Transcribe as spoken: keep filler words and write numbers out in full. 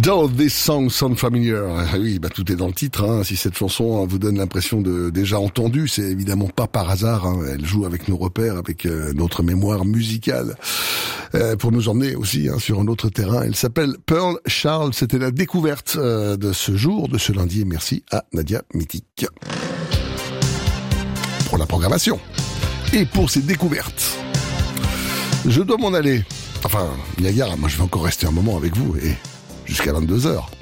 Does this song sound familiar? Ah oui, bah tout est dans le titre. Hein. Si cette chanson hein, vous donne l'impression de déjà entendu, c'est évidemment pas par hasard. Hein. Elle joue avec nos repères, avec euh, notre mémoire musicale, euh, pour nous emmener aussi hein, sur un autre terrain. Elle s'appelle Pearl Charles. C'était la découverte euh, de ce jour, de ce lundi. Et merci à Nadia Mythique pour la programmation et pour ses découvertes. Je dois m'en aller. Enfin, Niagara, moi je vais encore rester un moment avec vous et jusqu'à vingt-deux heures.